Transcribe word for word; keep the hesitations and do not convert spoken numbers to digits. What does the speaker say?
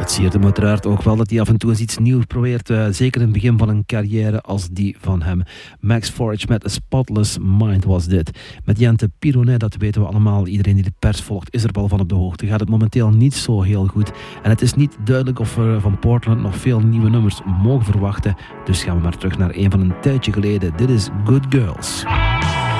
Het siert hem uiteraard ook wel dat hij af en toe eens iets nieuws probeert. Uh, zeker in het begin van een carrière als die van hem. Max Forge met A Spotless Mind was dit. Met Jente Pironet, dat weten we allemaal. Iedereen die de pers volgt is er wel van op de hoogte. Gaat het momenteel niet zo heel goed. En het is niet duidelijk of we van Portland nog veel nieuwe nummers mogen verwachten. Dus gaan we maar terug naar een van een tijdje geleden. Dit is Good Girls.